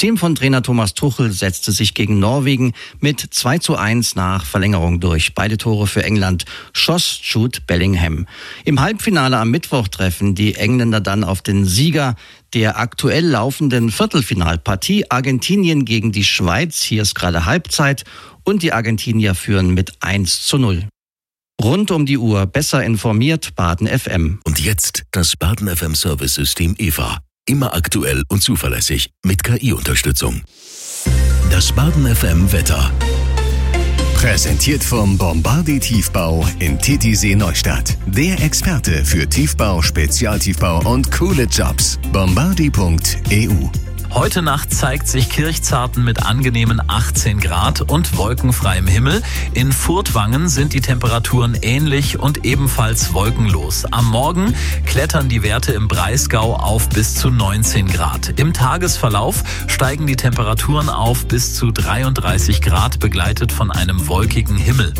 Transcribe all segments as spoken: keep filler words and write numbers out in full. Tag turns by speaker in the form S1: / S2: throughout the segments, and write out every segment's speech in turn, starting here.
S1: Team von Trainer Thomas Tuchel setzte sich gegen Norwegen mit zwei zu eins nach Verlängerung durch. Beide Tore für England schoss Jude Bellingham. Im Halbfinale am Mittwoch treffen die Engländer dann auf den Sieger der aktuell laufenden Viertelfinalpartie. Argentinien gegen die Schweiz. Hier ist gerade Halbzeit und die Argentinier führen mit eins zu null. Rund um die Uhr besser informiert Baden F M.
S2: Und jetzt das Baden F M Service-System E V A. Immer aktuell und zuverlässig mit K I-Unterstützung. Das Baden F M Wetter. Präsentiert vom Bombardier Tiefbau in Titisee Neustadt. Der Experte für Tiefbau, Spezialtiefbau und coole Jobs. bombardier punkt e u.
S3: Heute Nacht zeigt sich Kirchzarten mit angenehmen achtzehn Grad und wolkenfreiem Himmel. In Furtwangen sind die Temperaturen ähnlich und ebenfalls wolkenlos. Am Morgen klettern die Werte im Breisgau auf bis zu neunzehn Grad. Im Tagesverlauf steigen die Temperaturen auf bis zu dreiunddreißig Grad, begleitet von einem wolkigen Himmel.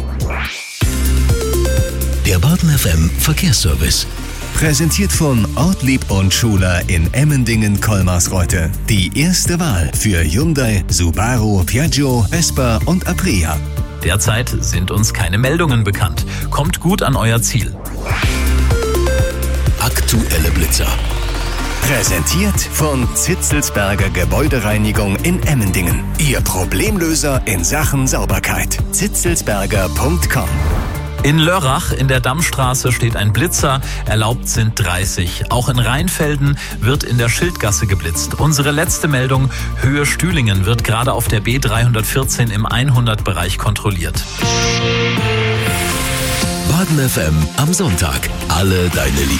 S2: Der Baden F M Verkehrsservice. Präsentiert von Ortlieb und Schuler in Emmendingen-Kolmarsreuth. Die erste Wahl für Hyundai, Subaru, Piaggio, Vespa und Aprilia.
S3: Derzeit sind uns keine Meldungen bekannt. Kommt gut an euer Ziel.
S2: Aktuelle Blitzer. Präsentiert von Zitzelsberger Gebäudereinigung in Emmendingen. Ihr Problemlöser in Sachen Sauberkeit. zitzelsberger punkt com.
S3: In Lörrach in der Dammstraße steht ein Blitzer, erlaubt sind dreißig. Auch in Rheinfelden wird in der Schildgasse geblitzt. Unsere letzte Meldung, Höhe Stühlingen, wird gerade auf der B dreihundertvierzehn im hundert-Bereich kontrolliert.
S2: Baden F M am Sonntag. Alle deine Liebsten.